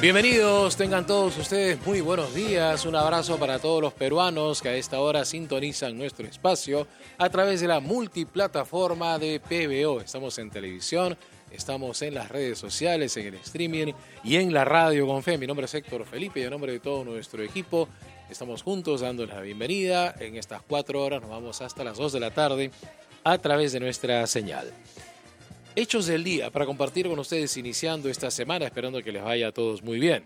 Bienvenidos, tengan todos ustedes muy buenos días. Un abrazo para todos los peruanos que a esta hora sintonizan nuestro espacio a través de la multiplataforma de PBO. Estamos en televisión, estamos en las redes sociales, en el streaming y en la radio con fe. Mi nombre es Héctor Felipe y en nombre de todo nuestro equipo estamos juntos dándoles la bienvenida. En estas 4 horas nos vamos hasta las 2 de la tarde a través de nuestra señal. Hechos del día para compartir con ustedes iniciando esta semana, esperando que les vaya a todos muy bien.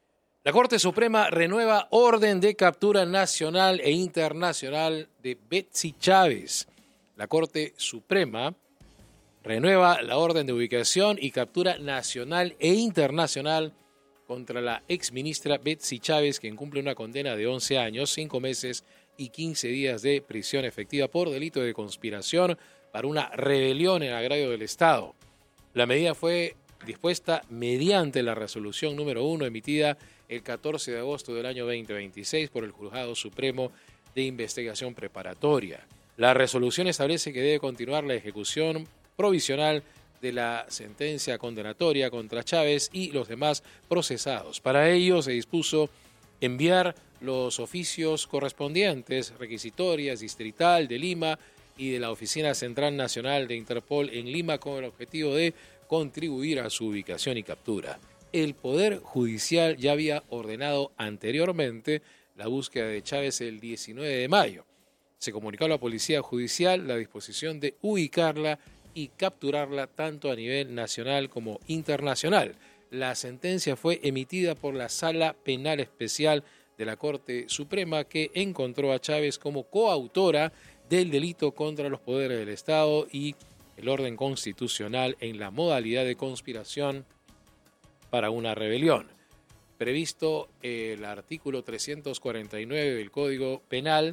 La Corte Suprema renueva orden de captura nacional e internacional de Betsy Chávez. La Corte Suprema renueva la orden de ubicación y captura nacional e internacional contra la exministra Betsy Chávez, quien cumple una condena de 11 años, 5 meses y 15 días de prisión efectiva por delito de conspiración para una rebelión en agravio del Estado. La medida fue dispuesta mediante la resolución número 1 emitida el 14 de agosto del año 2026 por el Juzgado Supremo de Investigación Preparatoria. La resolución establece que debe continuar la ejecución provisional de la sentencia condenatoria contra Chávez y los demás procesados. Para ello se dispuso enviar los oficios correspondientes, requisitorias, distrital de Lima y de la Oficina Central Nacional de Interpol en Lima con el objetivo de contribuir a su ubicación y captura. El Poder Judicial ya había ordenado anteriormente la búsqueda de Chávez el 19 de mayo. Se comunicó a la Policía Judicial la disposición de ubicarla y capturarla tanto a nivel nacional como internacional. La sentencia fue emitida por la Sala Penal Especial de la Corte Suprema, que encontró a Chávez como coautora del delito contra los poderes del Estado y el orden constitucional en la modalidad de conspiración para una rebelión. Previsto el artículo 349 del Código Penal,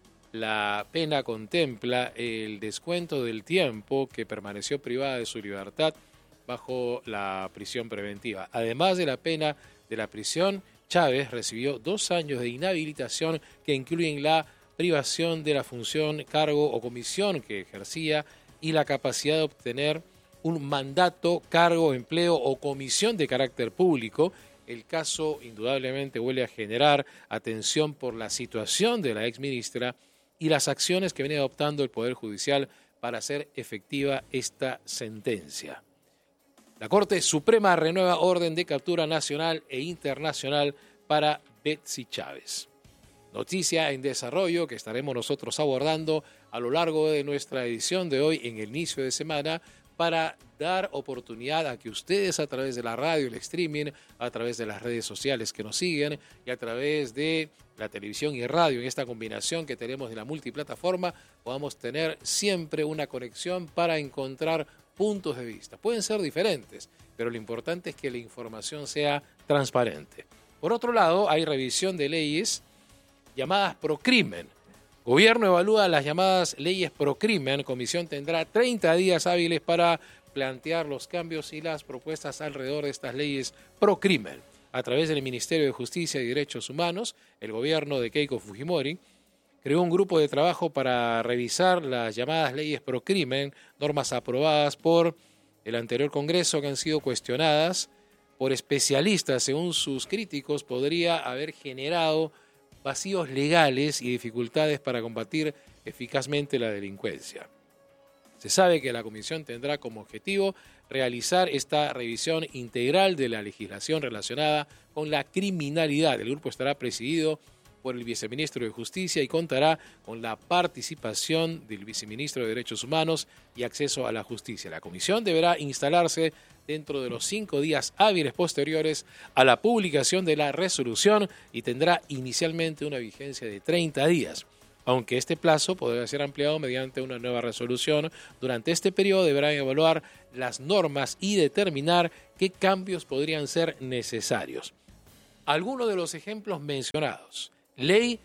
la pena contempla el descuento del tiempo que permaneció privada de su libertad bajo la prisión preventiva. Además de la pena de la prisión, Chávez recibió 2 años de inhabilitación que incluyen la privación de la función, cargo o comisión que ejercía y la capacidad de obtener un mandato, cargo, empleo o comisión de carácter público. El caso indudablemente vuelve a generar atención por la situación de la exministra y las acciones que viene adoptando el Poder Judicial para hacer efectiva esta sentencia. La Corte Suprema renueva orden de captura nacional e internacional para Betsy Chávez. Noticia en desarrollo que estaremos nosotros abordando a lo largo de nuestra edición de hoy en el inicio de semana para dar oportunidad a que ustedes a través de la radio, el streaming, a través de las redes sociales que nos siguen y a través de la televisión y radio, en esta combinación que tenemos de la multiplataforma, podamos tener siempre una conexión para encontrar puntos de vista. Pueden ser diferentes, pero lo importante es que la información sea transparente. Por otro lado, hay revisión de leyes llamadas procrimen. Gobierno evalúa las llamadas leyes procrimen. Comisión tendrá 30 días hábiles para plantear los cambios y las propuestas alrededor de estas leyes procrimen. A través del Ministerio de Justicia y Derechos Humanos, el gobierno de Keiko Fujimori creó un grupo de trabajo para revisar las llamadas leyes procrimen, normas aprobadas por el anterior Congreso que han sido cuestionadas por especialistas. Según sus críticos, podría haber generado vacíos legales y dificultades para combatir eficazmente la delincuencia. Se sabe que la Comisión tendrá como objetivo realizar esta revisión integral de la legislación relacionada con la criminalidad. El grupo estará presidido por el viceministro de Justicia y contará con la participación del viceministro de Derechos Humanos y Acceso a la Justicia. La comisión deberá instalarse dentro de los 5 días hábiles posteriores a la publicación de la resolución y tendrá inicialmente una vigencia de 30 días. Aunque este plazo podrá ser ampliado mediante una nueva resolución, durante este periodo deberán evaluar las normas y determinar qué cambios podrían ser necesarios. Algunos de los ejemplos mencionados. Ley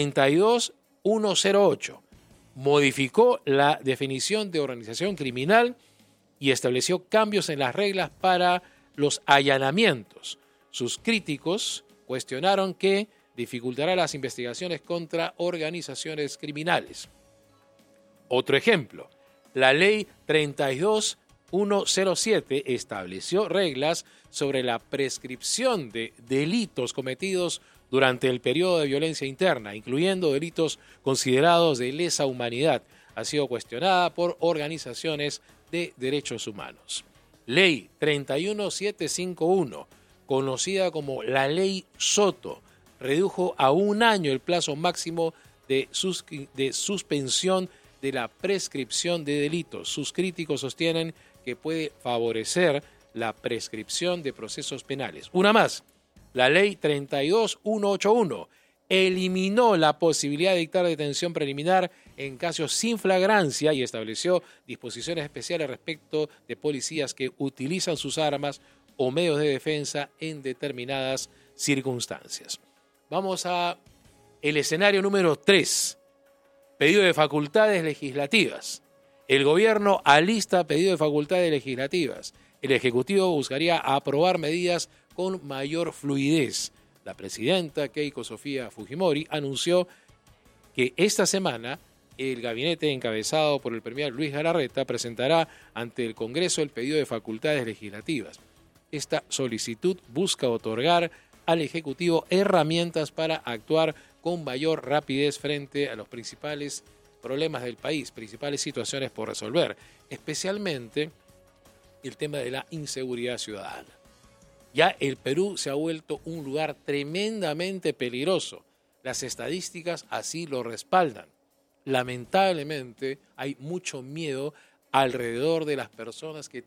32108 modificó la definición de organización criminal y estableció cambios en las reglas para los allanamientos. Sus críticos cuestionaron que dificultará las investigaciones contra organizaciones criminales. Otro ejemplo, la Ley 32107 estableció reglas sobre la prescripción de delitos cometidos durante el periodo de violencia interna, incluyendo delitos considerados de lesa humanidad, ha sido cuestionada por organizaciones de derechos humanos. Ley 31751, conocida como la Ley Soto, redujo a 1 año el plazo máximo de suspensión de la prescripción de delitos. Sus críticos sostienen que puede favorecer la prescripción de procesos penales. Una más, la Ley 32181 eliminó la posibilidad de dictar detención preliminar en casos sin flagrancia y estableció disposiciones especiales respecto de policías que utilizan sus armas o medios de defensa en determinadas circunstancias. Vamos a el escenario número 3, pedido de facultades legislativas. El gobierno alista pedido de facultades legislativas. El Ejecutivo buscaría aprobar medidas con mayor fluidez. La presidenta Keiko Sofía Fujimori anunció que esta semana el gabinete encabezado por el premier Luis Galarreta presentará ante el Congreso el pedido de facultades legislativas. Esta solicitud busca otorgar al Ejecutivo herramientas para actuar con mayor rapidez frente a los principales problemas del país, principales situaciones por resolver, especialmente el tema de la inseguridad ciudadana. Ya el Perú se ha vuelto un lugar tremendamente peligroso. Las estadísticas así lo respaldan. Lamentablemente hay mucho miedo alrededor de las personas que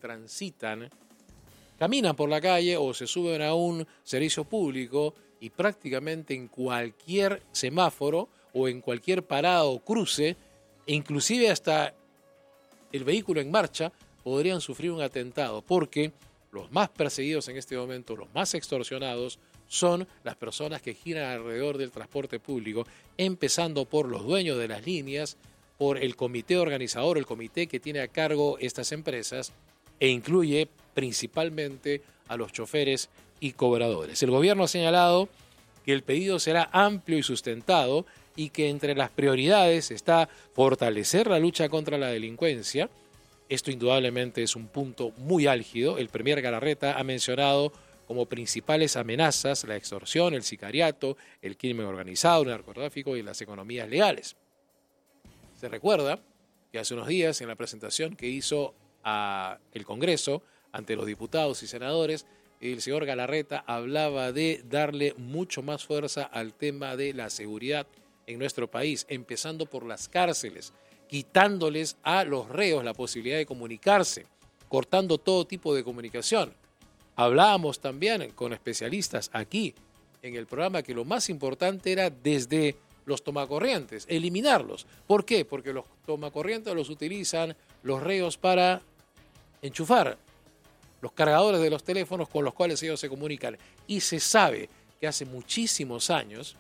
caminan por la calle o se suben a un servicio público y prácticamente en cualquier semáforo o en cualquier parada o cruce, inclusive hasta el vehículo en marcha, podrían sufrir un atentado, porque los más perseguidos en este momento, los más extorsionados, son las personas que giran alrededor del transporte público, empezando por los dueños de las líneas, por el comité organizador, el comité que tiene a cargo estas empresas, e incluye principalmente a los choferes y cobradores. El gobierno ha señalado que el pedido será amplio y sustentado y que entre las prioridades está fortalecer la lucha contra la delincuencia. Esto indudablemente es un punto muy álgido. El premier Galarreta ha mencionado como principales amenazas la extorsión, el sicariato, el crimen organizado, el narcotráfico y las economías legales. Se recuerda que hace unos días, en la presentación que hizo a el Congreso ante los diputados y senadores, el señor Galarreta hablaba de darle mucho más fuerza al tema de la seguridad en nuestro país, empezando por las cárceles, quitándoles a los reos la posibilidad de comunicarse, cortando todo tipo de comunicación. Hablábamos también con especialistas aquí en el programa que lo más importante era desde los tomacorrientes, eliminarlos. ¿Por qué? Porque los tomacorrientes los utilizan los reos para enchufar los cargadores de los teléfonos con los cuales ellos se comunican. Y se sabe que hace muchísimos años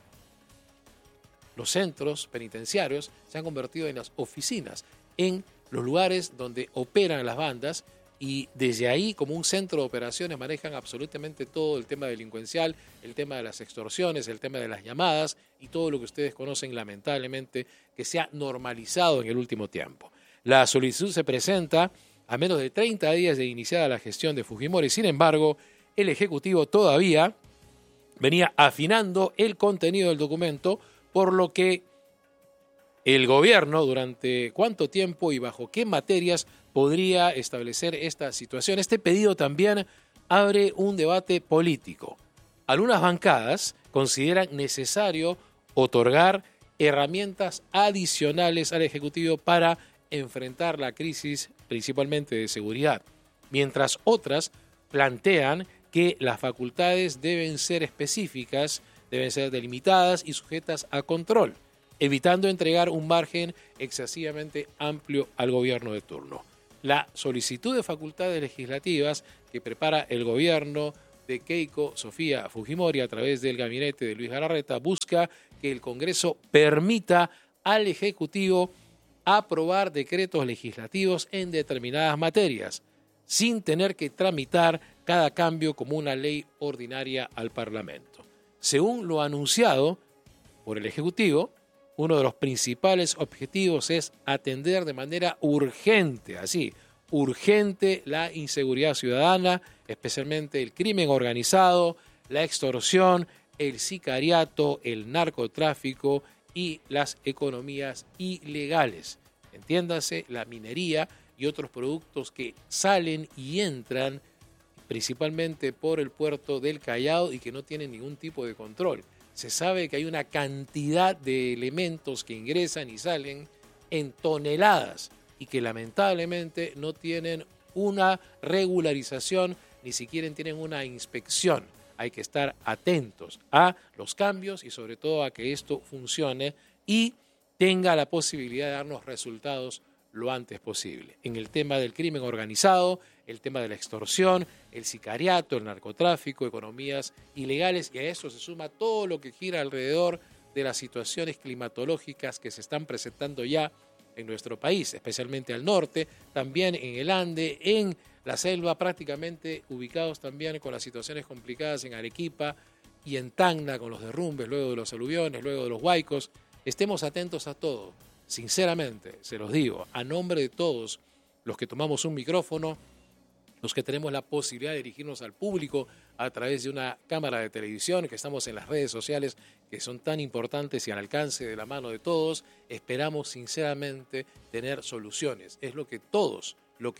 los centros penitenciarios se han convertido en las oficinas, en los lugares donde operan las bandas, y desde ahí, como un centro de operaciones, manejan absolutamente todo el tema delincuencial, el tema de las extorsiones, el tema de las llamadas y todo lo que ustedes conocen, lamentablemente, que se ha normalizado en el último tiempo. La solicitud se presenta a menos de 30 días de iniciada la gestión de Fujimori. Sin embargo, el Ejecutivo todavía venía afinando el contenido del documento, por lo que el gobierno, durante cuánto tiempo y bajo qué materias podría establecer esta situación. Este pedido también abre un debate político. Algunas bancadas consideran necesario otorgar herramientas adicionales al Ejecutivo para enfrentar la crisis, principalmente de seguridad, mientras otras plantean que las facultades deben ser específicas, deben ser delimitadas y sujetas a control, evitando entregar un margen excesivamente amplio al gobierno de turno. La solicitud de facultades legislativas que prepara el gobierno de Keiko Sofía Fujimori a través del gabinete de Luis Galarreta busca que el Congreso permita al Ejecutivo aprobar decretos legislativos en determinadas materias, sin tener que tramitar cada cambio como una ley ordinaria al Parlamento. Según lo anunciado por el Ejecutivo, uno de los principales objetivos es atender de manera urgente, así, urgente la inseguridad ciudadana, especialmente el crimen organizado, la extorsión, el sicariato, el narcotráfico y las economías ilegales. Entiéndase, la minería y otros productos que salen y entran principalmente por el puerto del Callao y que no tienen ningún tipo de control. Se sabe que hay una cantidad de elementos que ingresan y salen en toneladas y que lamentablemente no tienen una regularización, ni siquiera tienen una inspección. Hay que estar atentos a los cambios y sobre todo a que esto funcione y tenga la posibilidad de darnos resultados lo antes posible. En el tema del crimen organizado, el tema de la extorsión, el sicariato, el narcotráfico, economías ilegales, y a eso se suma todo lo que gira alrededor de las situaciones climatológicas que se están presentando ya en nuestro país, especialmente al norte, también en el Ande, en la selva, prácticamente ubicados también con las situaciones complicadas en Arequipa y en Tacna con los derrumbes, luego de los aluviones, luego de los huaicos. Estemos atentos a todo. Sinceramente, se los digo, a nombre de todos los que tomamos un micrófono, los que tenemos la posibilidad de dirigirnos al público a través de una cámara de televisión, que estamos en las redes sociales que son tan importantes y al alcance de la mano de todos, esperamos sinceramente tener soluciones. Es lo que todos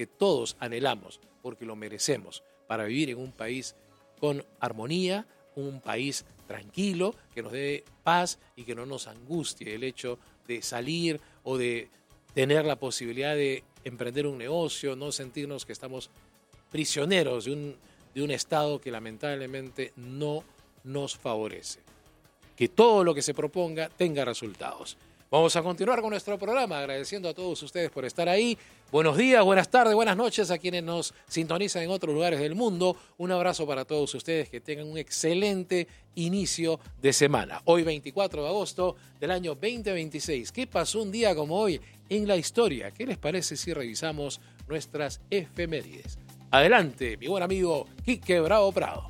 anhelamos, porque lo merecemos, para vivir en un país con armonía, un país tranquilo, que nos dé paz y que no nos angustie el hecho de salir o de tener la posibilidad de emprender un negocio, no sentirnos que estamos prisioneros de un Estado que lamentablemente no nos favorece. Que todo lo que se proponga tenga resultados. Vamos a continuar con nuestro programa, agradeciendo a todos ustedes por estar ahí. Buenos días, buenas tardes, buenas noches a quienes nos sintonizan en otros lugares del mundo. Un abrazo para todos ustedes, que tengan un excelente inicio de semana. Hoy 24 de agosto del año 2026. ¿Qué pasó un día como hoy en la historia? ¿Qué les parece si revisamos nuestras efemérides? Adelante, mi buen amigo Quique Bravo Prado.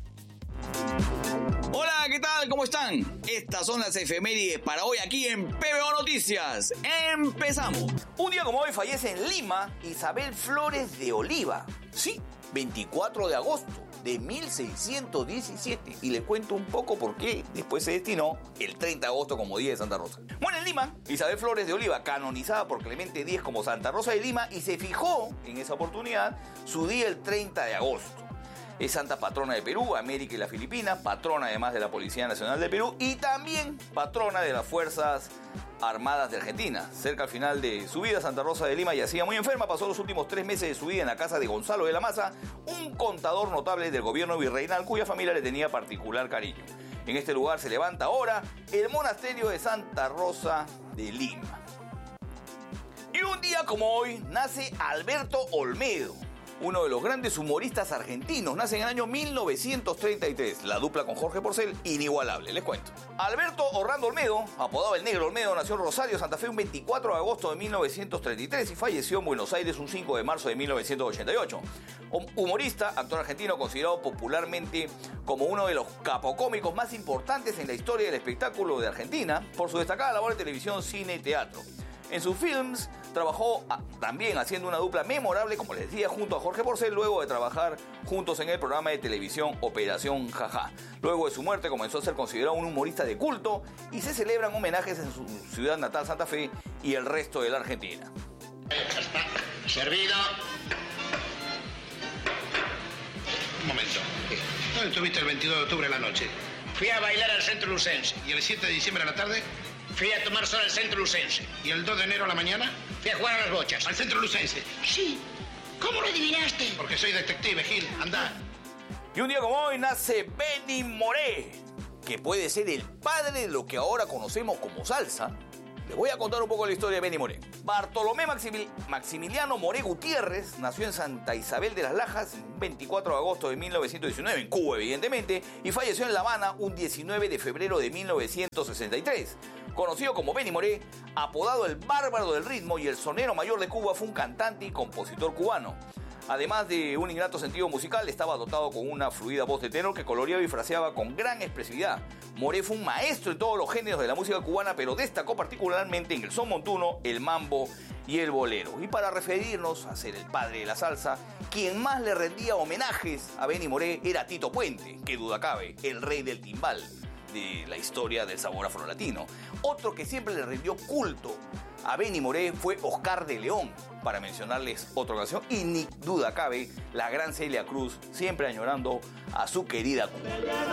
Hola, ¿qué tal? ¿Cómo están? Estas son las efemérides para hoy aquí en PBO Noticias. ¡Empezamos! Un día como hoy fallece en Lima Isabel Flores de Oliva. Sí, 24 de agosto de 1617. Y le cuento un poco por qué después se destinó el 30 de agosto como Día de Santa Rosa. Muere en Lima Isabel Flores de Oliva, canonizada por Clemente X como Santa Rosa de Lima, y se fijó en esa oportunidad su día el 30 de agosto. Es santa patrona de Perú, América y las Filipinas, patrona además de la Policía Nacional de Perú y también patrona de las Fuerzas Armadas de Argentina. Cerca al final de su vida, Santa Rosa de Lima yacía muy enferma, pasó los últimos 3 meses de su vida en la casa de Gonzalo de la Maza, un contador notable del gobierno virreinal cuya familia le tenía particular cariño. En este lugar se levanta ahora el monasterio de Santa Rosa de Lima. Y un día como hoy nace Alberto Olmedo, uno de los grandes humoristas argentinos. Nace en el año 1933. La dupla con Jorge Porcel, inigualable, les cuento. Alberto Orlando Olmedo, apodado el Negro Olmedo, nació en Rosario, Santa Fe, un 24 de agosto de 1933 y falleció en Buenos Aires un 5 de marzo de 1988. Humorista, actor argentino considerado popularmente como uno de los capocómicos más importantes en la historia del espectáculo de Argentina por su destacada labor en televisión, cine y teatro. En sus films trabajó también haciendo una dupla memorable, como les decía, junto a Jorge Porcel, luego de trabajar juntos en el programa de televisión Operación Jajá. Luego de su muerte comenzó a ser considerado un humorista de culto y se celebran homenajes en su ciudad natal, Santa Fe, y el resto de la Argentina. Ya está, servido. Un momento. ¿Dónde estuviste el 22 de octubre en la noche? Fui a bailar al centro lucense. ¿Y el 7 de diciembre a la tarde? Fui a tomar sol al centro lucense. ¿Y el 2 de enero a la mañana? Fui a jugar a las bochas. Al centro lucense. Sí. ¿Cómo lo adivinaste? Porque soy detective, Gil. Anda. Y un día como hoy nace Benny Moré, que puede ser el padre de lo que ahora conocemos como salsa. Les voy a contar un poco la historia de Benny Moré. Bartolomé Maximiliano Moré Gutiérrez nació en Santa Isabel de las Lajas el 24 de agosto de 1919, en Cuba evidentemente, y falleció en La Habana un 19 de febrero de 1963. Conocido como Benny Moré, apodado el Bárbaro del Ritmo y el Sonero Mayor de Cuba, fue un cantante y compositor cubano. Además de un innato sentido musical, estaba dotado con una fluida voz de tenor que coloreaba y fraseaba con gran expresividad. Moré fue un maestro en todos los géneros de la música cubana, pero destacó particularmente en el son montuno, el mambo y el bolero. Y para referirnos a ser el padre de la salsa, quien más le rendía homenajes a Benny Moré era Tito Puente, que duda cabe, el rey del timbal de la historia del sabor afrolatino. Otro que siempre le rindió culto a Benny Moré fue Oscar de León, para mencionarles otra canción, y ni duda cabe, la gran Celia Cruz, siempre añorando a su querida Cuba.